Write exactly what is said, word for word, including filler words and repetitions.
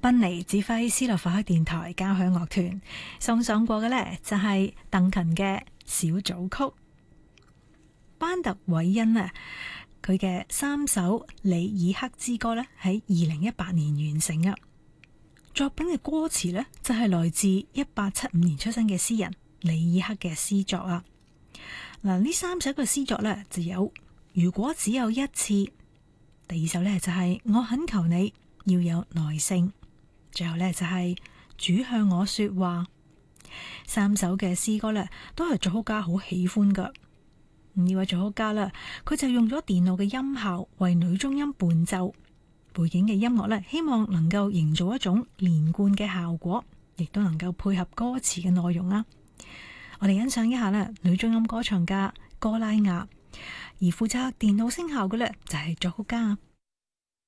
賓尼指揮斯洛伐克電台交響樂團送上過嘅呢，就係鄧芹嘅小組曲。班特韋恩啊，佢嘅三首里爾克之歌呢，喺二零一八年完成啊。作品嘅歌詞呢，就係來自一八七五年出生嘅詩人里爾克嘅詩作啊。嗱，呢三首嘅詩作呢，就有如果只有一次，第二首呢，就係我懇求你要有耐性，最後呢，就係主向我說話。三首嘅詩歌呢，都係作曲家好喜歡噶。呢位作曲家啦，佢就用咗電腦嘅音效為女中音伴奏，背景嘅音樂呢，希望能夠營造一種連貫嘅效果，亦都能夠配合歌詞嘅內容啊。我哋欣賞一下呢女中音歌唱家歌拉雅，而負責電腦聲效嘅呢，就係作曲家